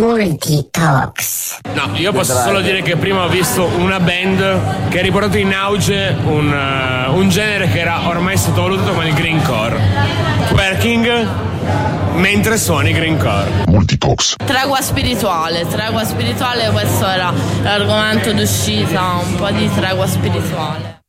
Multitalks. No, io posso solo dire che prima ho visto una band che ha riportato in auge un genere che era ormai sottovalutato come il greencore. Twerking mentre suoni greencore. Multitalks. Tregua spirituale, questo era l'argomento d'uscita, un po' di tregua spirituale.